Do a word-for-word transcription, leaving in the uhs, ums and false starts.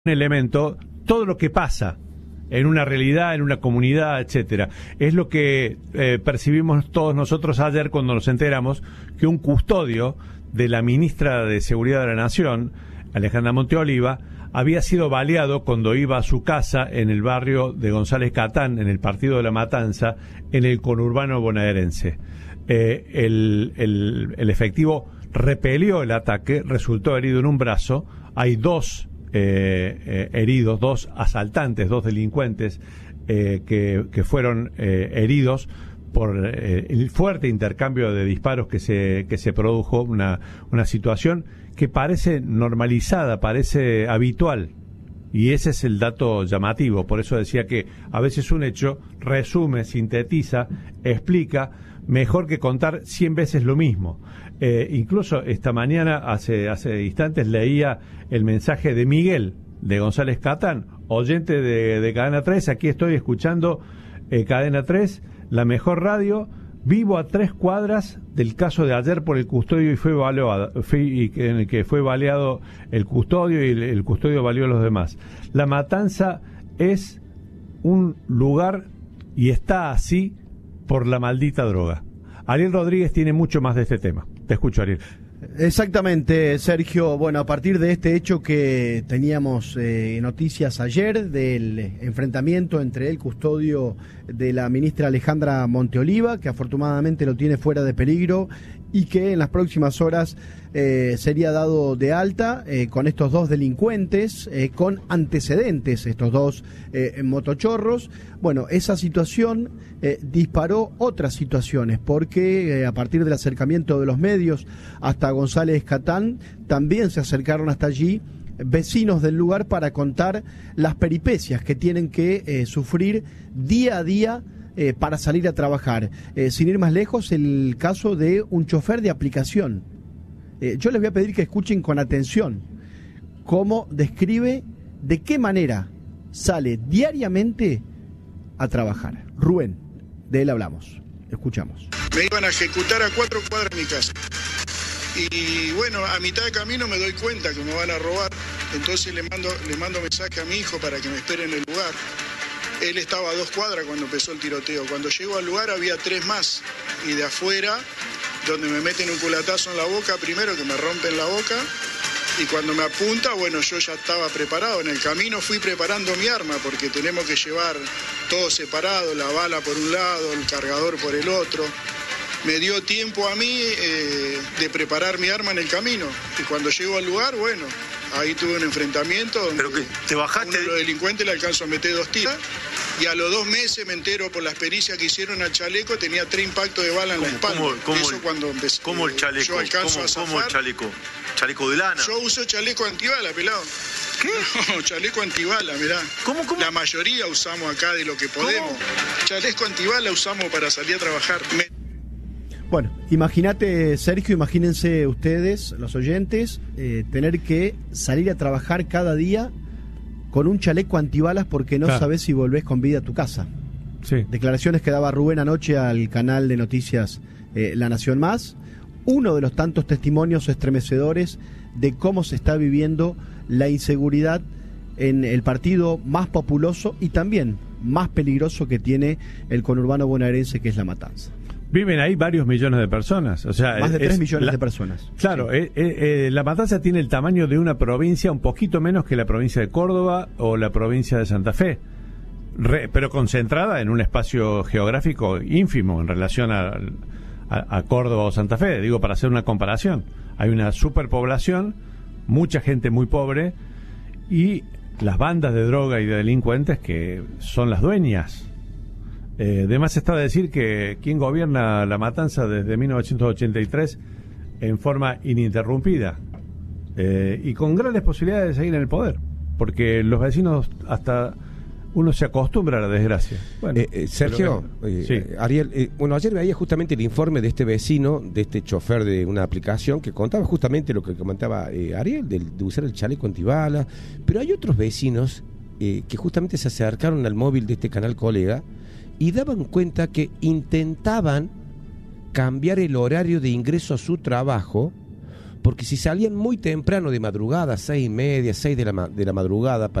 un elemento, todo lo que pasa en una realidad, en una comunidad, etcétera. Es lo que eh, percibimos todos nosotros ayer cuando nos enteramos que un custodio de la ministra de Seguridad de la Nación, Alejandra Monteoliva, había sido baleado cuando iba a su casa en el barrio de González Catán, en el partido de La Matanza, en el conurbano bonaerense. Eh, el, el, el efectivo repelió el ataque, resultó herido en un brazo. Hay dos Eh, eh, heridos, dos asaltantes, dos delincuentes eh, que, que fueron eh, heridos por eh, el fuerte intercambio de disparos que se, que se produjo, una, una situación que parece normalizada, parece habitual, y ese es el dato llamativo. Por eso decía que a veces un hecho resume, sintetiza, explica mejor que contar cien veces lo mismo. Eh, incluso esta mañana, hace, hace instantes, leía el mensaje de Miguel, de González Catán, oyente de, de Cadena tres. Aquí estoy escuchando eh, Cadena tres, la mejor radio. Vivo a tres cuadras del caso de ayer por el custodio y fue baleado, fue, y en el que fue baleado el custodio y el, el custodio baleó a los demás. La Matanza es un lugar y está así por la maldita droga. Ariel Rodríguez tiene mucho más de este tema. Te escucho, Ariel. Exactamente, Sergio. Bueno, a partir de este hecho que teníamos eh, noticias ayer del enfrentamiento entre el custodio de la ministra Alejandra Monteoliva, que afortunadamente lo tiene fuera de peligro y que en las próximas horas eh, sería dado de alta eh, con estos dos delincuentes, eh, con antecedentes, estos dos eh, motochorros. Bueno, esa situación eh, disparó otras situaciones, porque eh, a partir del acercamiento de los medios hasta González Catán, también se acercaron hasta allí vecinos del lugar para contar las peripecias que tienen que eh, sufrir día a día Eh, para salir a trabajar. Eh, sin ir más lejos, el caso de un chofer de aplicación. Eh, yo les voy a pedir que escuchen con atención cómo describe de qué manera sale diariamente a trabajar. Rubén, de él hablamos. Escuchamos. Me iban a ejecutar a cuatro cuadras de mi casa. Y bueno, a mitad de camino me doy cuenta que me van a robar. Entonces le mando, le mando mensaje a mi hijo para que me espere en el lugar. Él estaba a dos cuadras cuando empezó el tiroteo. Cuando llego al lugar había tres más. Y de afuera, donde me meten un culatazo en la boca, primero que me rompen la boca. Y cuando me apunta, bueno, yo ya estaba preparado. En el camino fui preparando mi arma, porque tenemos que llevar todo separado, la bala por un lado, el cargador por el otro. Me dio tiempo a mí eh, de preparar mi arma en el camino. Y cuando llego al lugar, bueno, ahí tuve un enfrentamiento donde ¿Pero que te bajaste? uno de los delincuentes le alcanzó a meter dos tiras. Y a los dos meses me entero por las pericias que hicieron al chaleco, tenía tres impactos de bala en la espalda. ¿Cómo, cómo, Eso cuando empecé. ¿Cómo el chaleco? Yo alcanzo ¿Cómo, a zafar. ¿Cómo el chaleco? ¿Chaleco de lana? Yo uso chaleco antibala, pelado. ¿Qué? No, chaleco antibala, mirá. ¿Cómo, cómo? La mayoría usamos acá de lo que podemos. ¿Cómo? Chaleco antibala usamos para salir a trabajar. Me... Bueno, imagínate, Sergio, imagínense ustedes, los oyentes, eh, tener que salir a trabajar cada día con un chaleco antibalas porque no claro. sabés si volvés con vida a tu casa. Sí. Declaraciones que daba Rubén anoche al canal de noticias eh, La Nación Más. Uno de los tantos testimonios estremecedores de cómo se está viviendo la inseguridad en el partido más populoso y también más peligroso que tiene el conurbano bonaerense, que es La Matanza. Viven ahí varios millones de personas, o sea, más de tres millones la, de personas. Claro, sí. eh, eh, La Matanza tiene el tamaño de una provincia un poquito menos que la provincia de Córdoba o la provincia de Santa Fe, Re, pero concentrada en un espacio geográfico ínfimo en relación a, a, a Córdoba o Santa Fe. Digo, para hacer una comparación, hay una superpoblación, mucha gente muy pobre y las bandas de droga y de delincuentes que son las dueñas. Eh, de más está decir que quien gobierna La Matanza desde mil novecientos ochenta y tres en forma ininterrumpida eh, y con grandes posibilidades de seguir en el poder, porque los vecinos hasta uno se acostumbra a la desgracia. Bueno, eh, eh, Sergio, eh, sí. Ariel, eh, bueno, ayer veía justamente el informe de este vecino, de este chofer de una aplicación que contaba justamente lo que comentaba eh, Ariel, de, de usar el chaleco antibala, pero hay otros vecinos eh, que justamente se acercaron al móvil de este canal colega y daban cuenta que intentaban cambiar el horario de ingreso a su trabajo porque si salían muy temprano de madrugada, seis y media, seis de la, ma- de la madrugada,